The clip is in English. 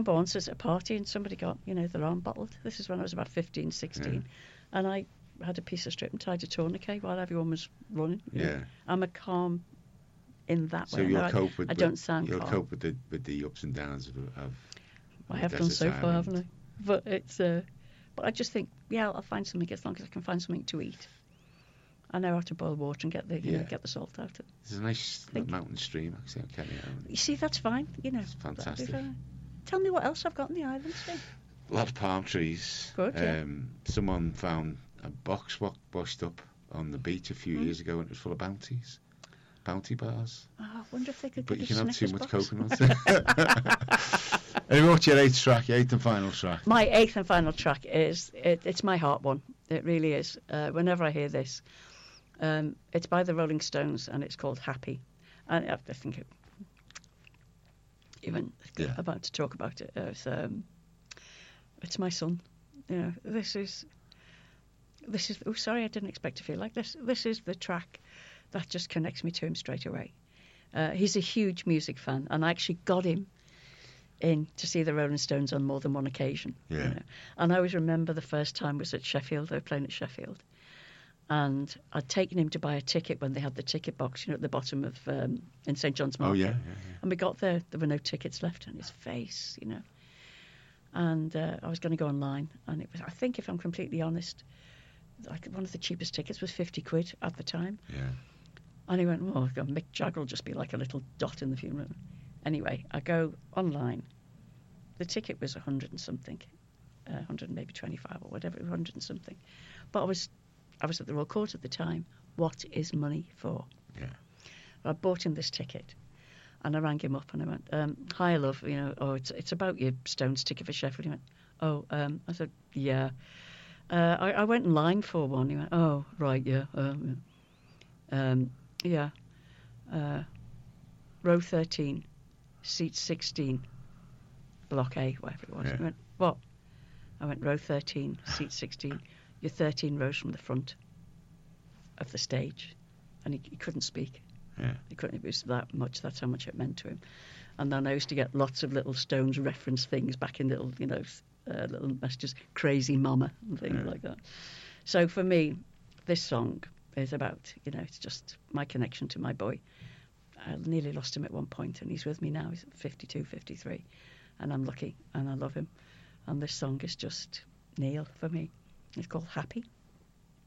remember once I was at a party and somebody got, their arm bottled. This is when I was about 15, 16. And I had a piece of strip and tied a tourniquet while everyone was running. I'm a calm in that way. I don't sound calm. You'll cope with the ups and downs of I have done so far, haven't I? But it's... but I just think, I'll find something as long as I can find something to eat. I know how to boil water and get the salt out of it. There's a nice mountain stream, actually, on Kenny Island. You see, that's fine. It's fantastic. Tell me what else I've got in the islands, Steve. A lot of palm trees. Good, Someone found a box washed up on the beach a few years ago, and it was full of bounties. Bounty bars. Oh, I wonder if they could But get you a can have too Snickers much box. coconut. Anyway, what's your eighth and final track? My eighth and final track is, it's my heart one. It really is. Whenever I hear this, it's by the Rolling Stones and it's called Happy. And I think even about to talk about it, it's my son. This is. Oh, sorry, I didn't expect to feel like this. This is the track that just connects me to him straight away. He's a huge music fan, and I actually got him in to see the Rolling Stones on more than one occasion. And I always remember the first time was at Sheffield. They were playing at Sheffield, and I'd taken him to buy a ticket when they had the ticket box, at the bottom of in St John's Market. Oh yeah. And we got there were no tickets left on his face, And I was going to go online, and it was, I think, if I'm completely honest, like one of the cheapest tickets was £50 at the time. And he went, Mick Jagger will just be like a little dot in the funeral. Anyway, I go online. The ticket was 100 and something, 100 maybe 25 or whatever, 100 and something. But I was at the Royal Court at the time. What is money for? I bought him this ticket, and I rang him up and I went, "Hi, love. It's about your Stones ticket for Sheffield." He went, I said, "Yeah." I went in line for one. He went, "Oh, right, yeah, yeah." Row 13, seat 16, block A, whatever it was. He went, "What?" I went, "Row 13, seat 16. You're 13 rows from the front of the stage." And he couldn't speak. He couldn't. It was that much. That's how much it meant to him. And then I used to get lots of little Stones reference things back in little, little messages, "Crazy Mama" and things like that. So for me, this song is about, it's just my connection to my boy. I nearly lost him at one point, and he's with me now. He's 52, 53, and I'm lucky, and I love him. And this song is just Neil for me. It's called Happy.